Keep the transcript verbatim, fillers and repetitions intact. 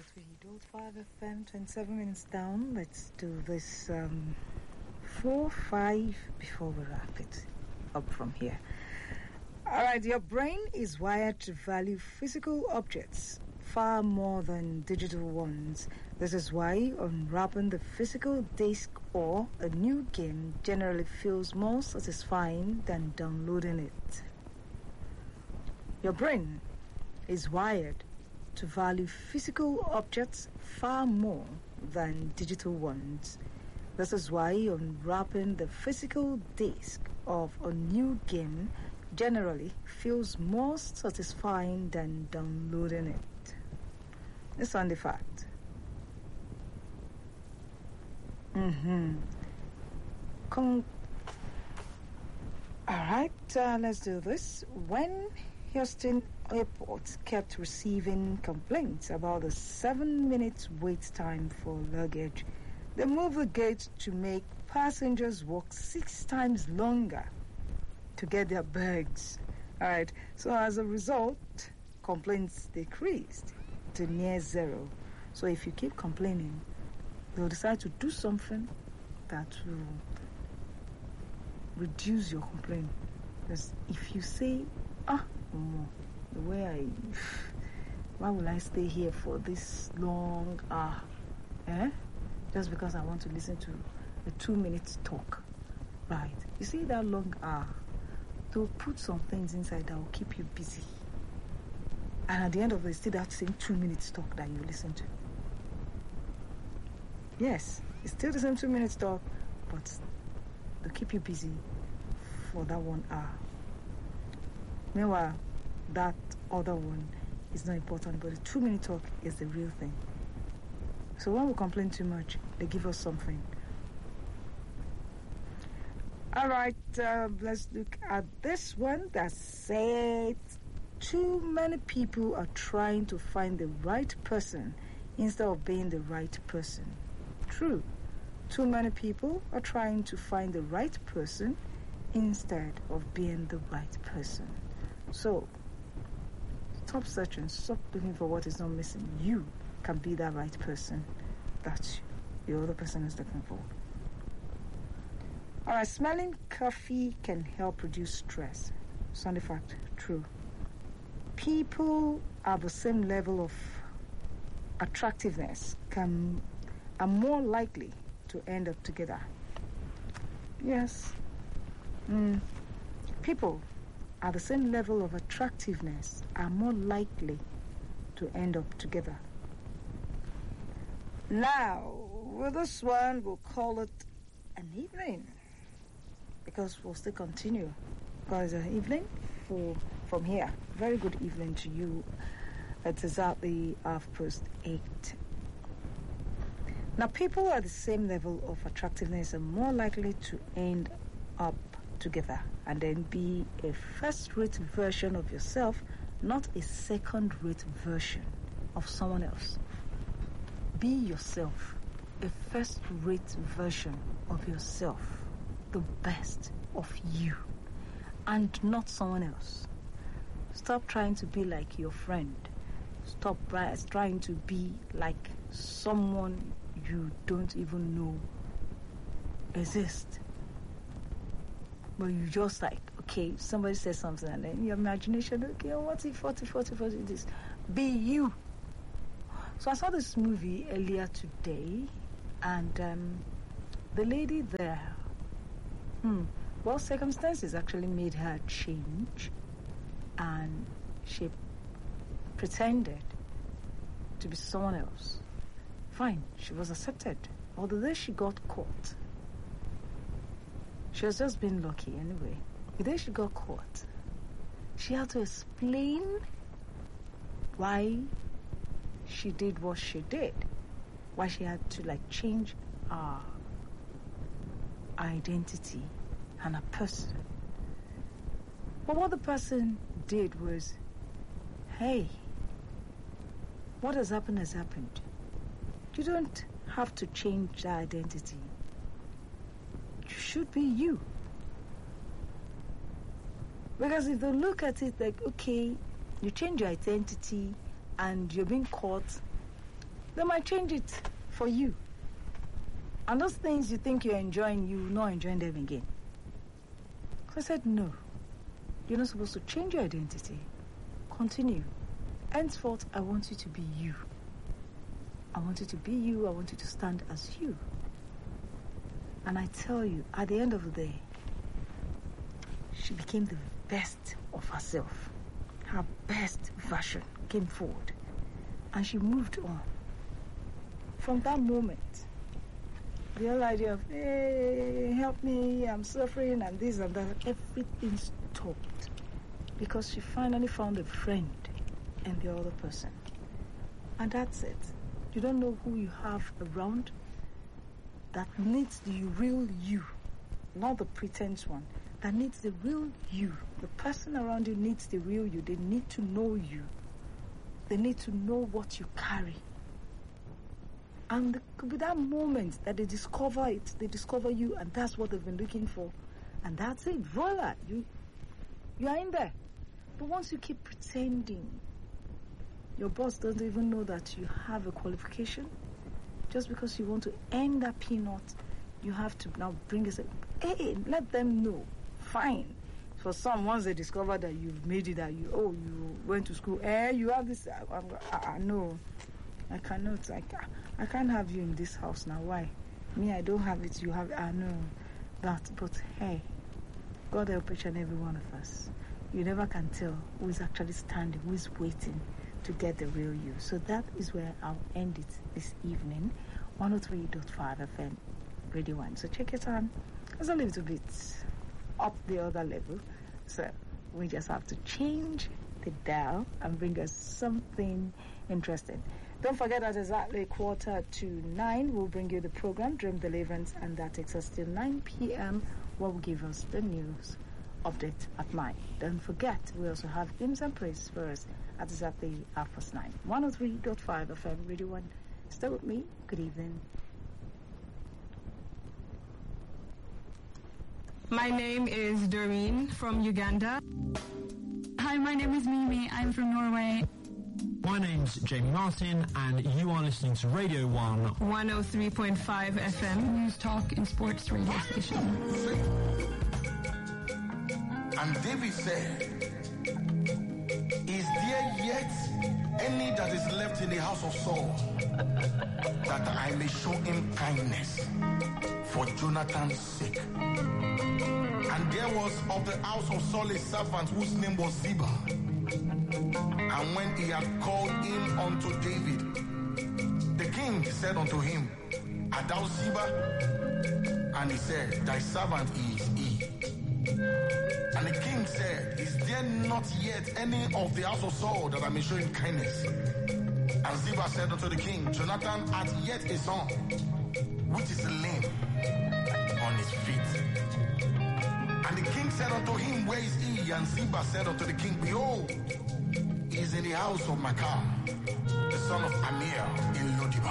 Three five F M, twenty-seven minutes down. Let's do this um, four, five before we wrap it up from here. All right, your brain is wired to value physical objects far more than digital ones. This is why unwrapping the physical disc or a new game generally feels more satisfying than downloading it. Your brain is wired to value physical objects far more than digital ones. This is why unwrapping the physical disc of a new game generally feels more satisfying than downloading it. It's on the fact. Mm-hmm. Come. All right, uh, let's do this. When Houston Airport kept receiving complaints about the seven minutes wait time for luggage, they moved the gate to make passengers walk six times longer to get their bags. All right, so as a result, complaints decreased to near zero. So if you keep complaining, they'll decide to do something that will reduce your complaint. Because if you say, ah, oh, the way I, why will I stay here for this long ah, eh? Just because I want to listen to a two minutes talk, right? You see that long ah, they'll put some things inside that will keep you busy. And at the end of it, still that same two minutes talk that you listen to. Yes, it's still the same two minutes talk, but they'll keep you busy for that one hour. Meanwhile, that other one is not important, but the two-minute talk is the real thing. So when we complain too much, they give us something. All right, uh, let's look at this one that said too many people are trying to find the right person instead of being the right person. True. Too many people are trying to find the right person instead of being the right person. So, stop searching, stop looking for what is not missing. You can be that right person that the other person is looking for. All right, smelling coffee can help reduce stress. It's not a fact, true. People at the same level of attractiveness can are more likely to end up together. Yes. Mm. People at the same level of attractiveness are more likely to end up together. Now, with this one, we'll call it an evening, because we'll still continue. Because an evening for from here. Very good evening to you. It is at the half past eight. Now, people at the same level of attractiveness are more likely to end up together and then be a first-rate version of yourself, not a second-rate version of someone else. Be yourself, a first-rate version of yourself, the best of you, and not someone else. Stop trying to be like your friend. Stop trying to be like someone you don't even know exists. But you just like, okay, somebody says something and then your imagination, okay, what if, what if, what if, what if this? Be you. So I saw this movie earlier today, and um, the lady there, hmm, well, circumstances actually made her change, and she pretended to be someone else. Fine, she was accepted. But the day she got caught, she was just being lucky anyway. The day she got caught, she had to explain why she did what she did. Why she had to like change her identity and her person. But what the person did was, hey, what has happened has happened. You don't have to change that identity. You should be you. Because if they look at it like, okay, you change your identity and you're being caught, they might change it for you. And those things you think you're enjoying, you're not enjoying them again. So I said, no. You're not supposed to change your identity. Continue. Henceforth, I want you to be you. I want you to be you. I want you to stand as you. And I tell you, at the end of the day, she became the best of herself. Her best version came forward. And she moved on. From that moment, the whole idea of, hey, help me, I'm suffering, and this and that, everything stopped. Because she finally found a friend in the other person. And that's it. You don't know who you have around that needs the real you, not the pretense one, that needs the real you. The person around you needs the real you. They need to know you. They need to know what you carry. And there could be that moment that they discover it, they discover you, and that's what they've been looking for. And that's it, voila, you, you are in there. But once you keep pretending, your boss doesn't even know that you have a qualification. Just because you want to earn that peanut, you have to now bring it. Hey, let them know. Fine. For some, once they discover that you've made it, that you, oh, you went to school, eh, you have this. I, I, I know. I cannot. I, I can't have you in this house now. Why? Me, I don't have it. You have it. I know that. But hey, God help each and every one of us. You never can tell who is actually standing, who is waiting to get the real you. So that is where I'll end it this evening. one oh three point five F M, Radio one. So check it out. It's a little bit up the other level. So we just have to change the dial and bring us something interesting. Don't forget that exactly quarter to nine, we'll bring you the program, Dream Deliverance, and that takes us till nine p.m. where we'll give us the news update at nine. Don't forget, we also have hymns and praise for us at exactly half past nine. one oh three point five F M, Radio one. Stay with me. Good evening. My name is Doreen from Uganda. Hi, my name is Mimi. I'm from Norway. My name's Jamie Martin, and you are listening to Radio one. one oh three point five F M. News, talk, and sports radio station. And David said, is there yet any that is left in the house of Saul, that I may show him kindness for Jonathan's sake? And there was of the house of Saul a servant whose name was Ziba. And when he had called him unto David, the king said unto him, art thou Ziba? And he said, thy servant is he. And the king said, is there not yet any of the house of Saul that I may show him kindness? And Ziba said unto the king, Jonathan hath yet a son, which is lame on his feet. And the king said unto him, where is he? And Ziba said unto the king, behold, he is in the house of Machir, the son of Amir in Lodibar.